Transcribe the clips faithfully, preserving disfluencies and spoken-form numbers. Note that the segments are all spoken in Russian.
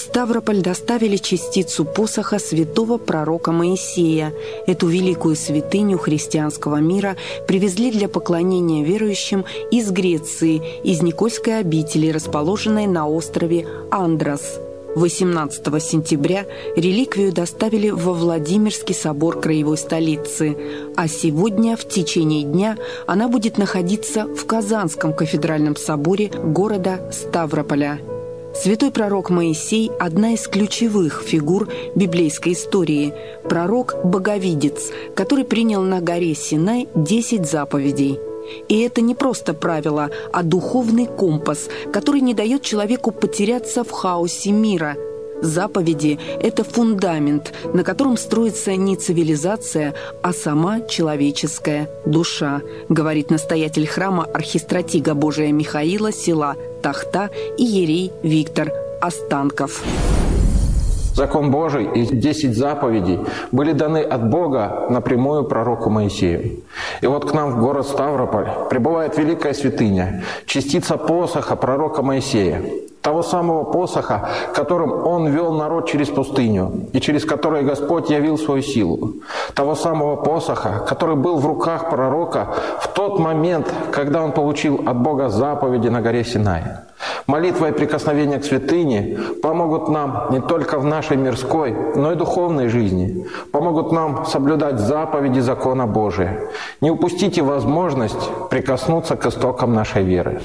Ставрополь доставили частицу посоха святого пророка Моисея. Эту великую святыню христианского мира привезли для поклонения верующим из Греции, из Никольской обители, расположенной на острове Андрос. восемнадцатого сентября реликвию доставили во Владимирский собор краевой столицы, а сегодня в течение дня она будет находиться в Казанском кафедральном соборе города Ставрополя. Святой пророк Моисей – одна из ключевых фигур библейской истории. Пророк-боговидец, который принял на горе Синай десять заповедей. И это не просто правило, а духовный компас, который не дает человеку потеряться в хаосе мира. Заповеди – это фундамент, на котором строится не цивилизация, а сама человеческая душа, говорит настоятель храма архистратига Божия Михаила села Тахта иерей Виктор Останков. Закон Божий и десять заповедей были даны от Бога напрямую пророку Моисею. И вот к нам в город Ставрополь прибывает великая святыня, частица посоха пророка Моисея. Того самого посоха, которым он вел народ через пустыню, и через который Господь явил свою силу. Того самого посоха, который был в руках пророка в тот момент, когда он получил от Бога заповеди на горе Синай. Молитва и прикосновение к святыне помогут нам не только в нашей мирской, но и духовной жизни, помогут нам соблюдать заповеди закона Божия. Не упустите возможность прикоснуться к истокам нашей веры.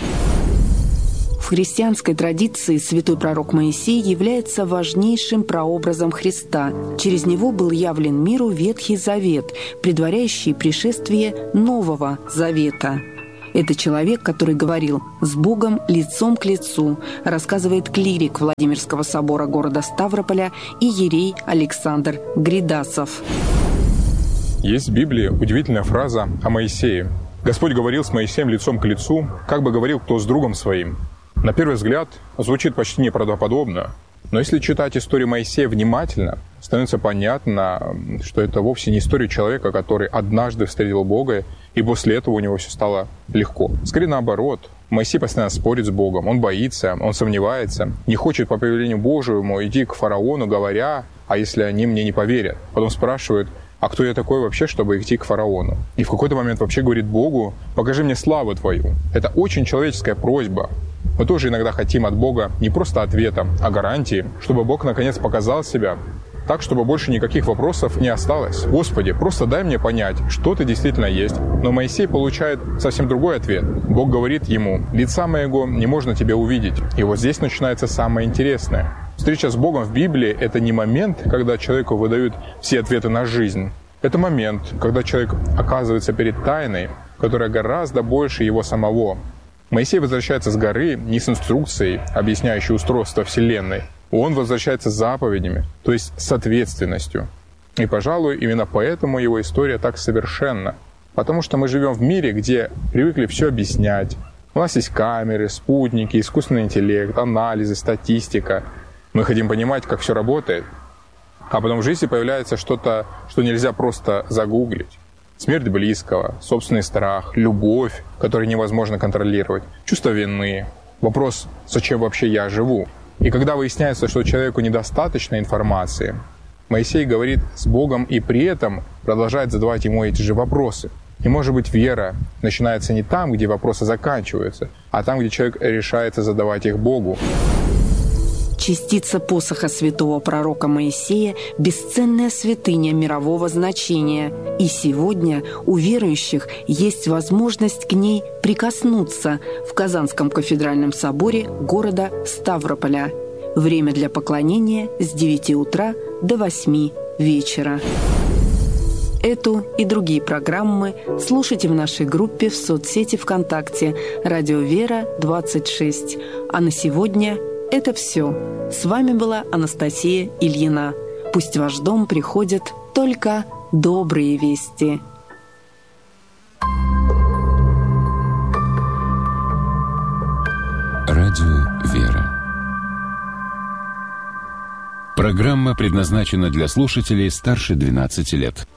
В христианской традиции святой пророк Моисей является важнейшим прообразом Христа. Через него был явлен миру Ветхий Завет, предваряющий пришествие Нового Завета. Это человек, который говорил «с Богом лицом к лицу», рассказывает клирик Владимирского собора города Ставрополя иерей Александр Гридасов. Есть в Библии удивительная фраза о Моисее. Господь говорил с Моисеем лицом к лицу, как бы говорил кто с другом своим. На первый взгляд звучит почти неправдоподобно, но если читать историю Моисея внимательно, становится понятно, что это вовсе не история человека, который однажды встретил Бога, и после этого у него все стало легко. Скорее наоборот, Моисей постоянно спорит с Богом, он боится, он сомневается, не хочет по повелению Божьему идти к фараону, говоря, а если они мне не поверят? Потом спрашивают, а кто я такой вообще, чтобы идти к фараону? И в какой-то момент вообще говорит Богу, покажи мне славу Твою. Это очень человеческая просьба. Мы тоже иногда хотим от Бога не просто ответа, а гарантии, чтобы Бог наконец показал себя так, чтобы больше никаких вопросов не осталось. Господи, просто дай мне понять, что Ты действительно есть. Но Моисей получает совсем другой ответ. Бог говорит ему, лица моего не можно тебе увидеть. И вот здесь начинается самое интересное. Встреча с Богом в Библии – это не момент, когда человеку выдают все ответы на жизнь. Это момент, когда человек оказывается перед тайной, которая гораздо больше его самого. Моисей возвращается с горы не с инструкцией, объясняющей устройство Вселенной. Он возвращается с заповедями, то есть с ответственностью. И, пожалуй, именно поэтому его история так совершенна. Потому что мы живем в мире, где привыкли все объяснять. У нас есть камеры, спутники, искусственный интеллект, анализы, статистика. Мы хотим понимать, как все работает. А потом в жизни появляется что-то, что нельзя просто загуглить. Смерть близкого, собственный страх, любовь, которую невозможно контролировать, чувство вины, вопрос, зачем вообще я живу. И когда выясняется, что человеку недостаточно информации, Моисей говорит с Богом и при этом продолжает задавать ему эти же вопросы. И, может быть, вера начинается не там, где вопросы заканчиваются, а там, где человек решается задавать их Богу. Частица посоха святого пророка Моисея – бесценная святыня мирового значения. И сегодня у верующих есть возможность к ней прикоснуться в Казанском кафедральном соборе города Ставрополя. Время для поклонения с девяти утра до восьми вечера. Эту и другие программы слушайте в нашей группе в соцсети ВКонтакте «Радио Вера двадцать шесть». А на сегодня это все. С вами была Анастасия Ильина. Пусть в ваш дом приходят только добрые вести. Радио Вера. Программа предназначена для слушателей старше двенадцати лет.